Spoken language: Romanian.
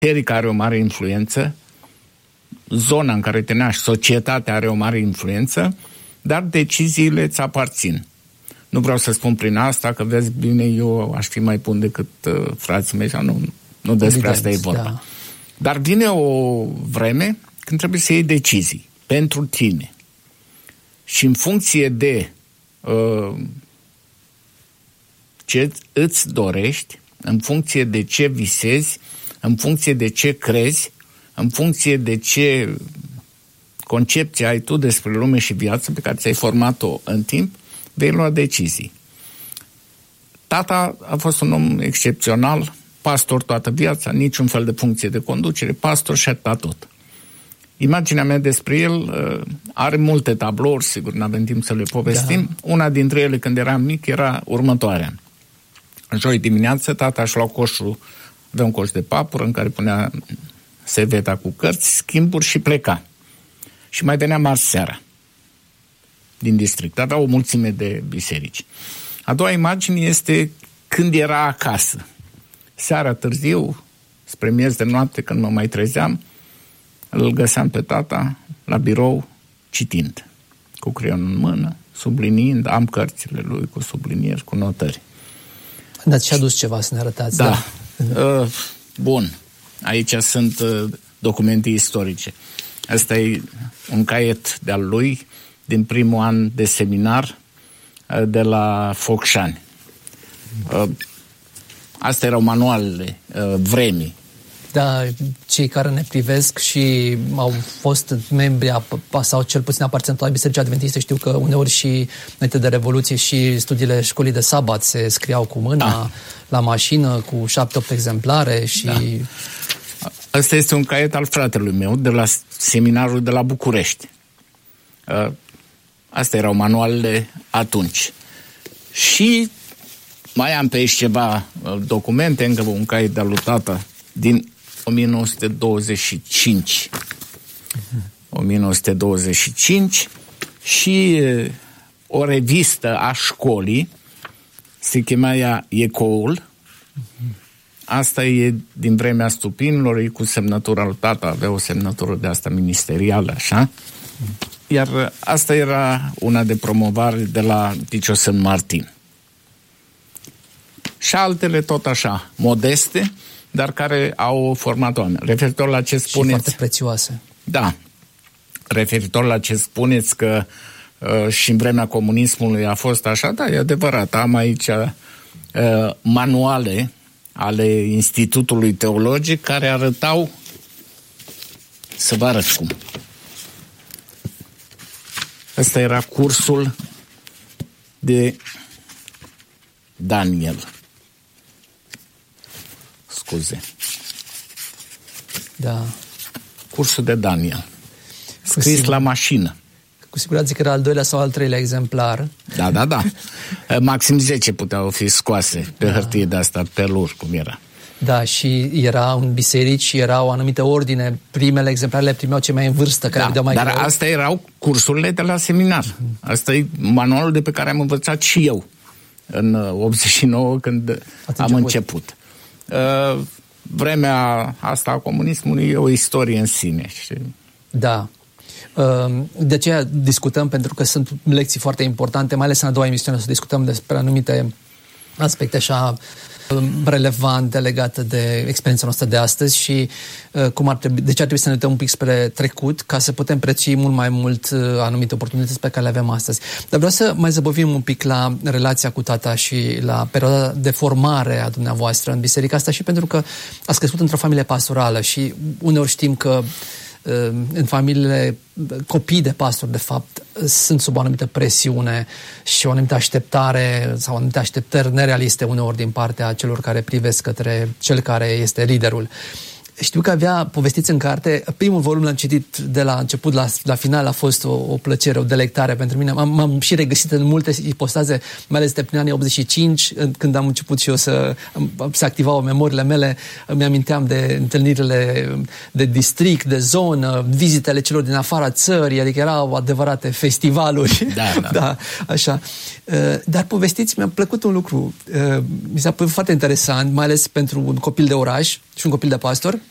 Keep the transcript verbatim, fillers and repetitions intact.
biserica are o mare influență, zona în care te naști, societatea are o mare influență, dar deciziile îți aparțin. Nu vreau să spun prin asta că, vezi bine, eu aș fi mai bun decât uh, frații mei, sau nu, nu despre Evident, asta e vorba. Da. Dar vine o vreme când trebuie să iei decizii pentru tine. Și în funcție de uh, ce îți dorești, în funcție de ce visezi, în funcție de ce crezi, în funcție de ce concepție ai tu despre lume și viață pe care ți-ai format-o în timp, vei lua decizii. Tata a fost un om excepțional, pastor toată viața, niciun fel de funcție de conducere, pastor și atâta tot. Imaginea mea despre el uh, are multe tablouri, sigur, n-avem timp să le povestim. Da. Una dintre ele, când eram mic, era următoarea. Joi dimineață, tata își lua coșul, avea un coș de papură în care punea serveta cu cărți, schimburi și pleca. Și mai venea marți seara din district. Avea o mulțime de biserici. A doua imagine este când era acasă. Seara târziu, spre miez de noapte, când mă mai trezeam, îl găseam pe tata la birou citind, cu creion în mână, subliniind, am cărțile lui cu sublinieri, cu notări. Dar ți-a adus ceva să ne arătați. Da. da. Uh, bun. Aici sunt uh, documente istorice. Asta e un caiet de-al lui din primul an de seminar uh, de la Focșani. Uh, astea erau manualele uh, vremii. Da, cei care ne privesc și au fost membri sau cel puțin aparțin la Biserica Adventistă știu că uneori și înainte de Revoluție și studiile școlii de sabat se scriau cu mâna da. la mașină cu șapte-opt exemplare și... Da. Ăsta este un caiet al fratelui meu de la seminarul de la București. Astea erau manualele atunci. Și mai am pe aici ceva documente, încă un caiet de-al lui tata din o mie nouă sute douăzeci și cinci. o mie nouă sute douăzeci și cinci și o revistă a școlii, se chema ea Ecoul. Asta e din vremea stupinilor, e cu semnătura lui tata, avea o semnătură de asta ministerială, așa. Iar asta era una de promovare de la Ticeo San Martin. Și altele tot așa, modeste, dar care au format oameni. Referitor la ce spuneți... Și foarte prețioase. Da. Referitor la ce spuneți că uh, și în vremea comunismului a fost așa, da, e adevărat. Am aici uh, manuale ale Institutului Teologic care arătau, să vă arăt cum. Ăsta era cursul de Daniel. Scuze. Da. Cursul de Daniel. Scris sigur, la mașină. Cu siguranță că era al doilea sau al treilea exemplar. Da, da, da. Maxim zece puteau fi scoase pe da. hârtie de asta, pe lor, cum era. Da, și era în biserici, era o anumită ordine. Primele exemplare le primeau cei mai în vârstă, care da, vedeau mai dar greu. astea erau cursurile de la seminar. Asta e manualul de pe care am învățat și eu în optzeci și nouă, când Ați am început. început. Uh, vremea asta a comunismului e o istorie în sine. Știi? Da. Uh, de aceea discutăm, pentru că sunt lecții foarte importante, mai ales în a doua emisiune să discutăm despre anumite aspecte așa relevante legate de experiența noastră de astăzi și uh, cum ar trebui, de ce ar trebui să ne uităm un pic spre trecut ca să putem prețui mult mai mult uh, anumite oportunități pe care le avem astăzi. Dar vreau să mai zăbovim un pic la relația cu tata și la perioada de formare a dumneavoastră în biserica asta și pentru că ați crescut într-o familie pastorală și uneori știm că în familiile, copii de pastori, de fapt, sunt sub o anumită presiune și o anumită așteptare sau o anumită așteptări nerealiste uneori din partea celor care privesc către cel care este liderul. Știu că avea povestiți în carte, primul volum l-am citit de la început la, la final, a fost o, o plăcere, o delectare pentru mine. M-am, m-am și regăsit în multe ipostaze, mai ales de prin anii optzeci și cinci, când am început și eu să se activau memoriile mele, mi-aminteam de întâlnirile de district, de zonă, vizitele celor din afara țării, adică erau adevărate festivaluri. Da, da. Da, așa. Dar povestiți, mi-a plăcut un lucru, mi s-a părut foarte interesant, mai ales pentru un copil de oraș și un copil de pastor.